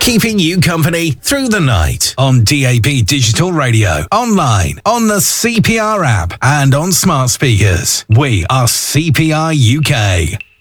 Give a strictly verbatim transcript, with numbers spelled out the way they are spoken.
keeping you company through the night on D A B Digital Radio, online, on the C P R app, and on smart speakers. We are C P R U K.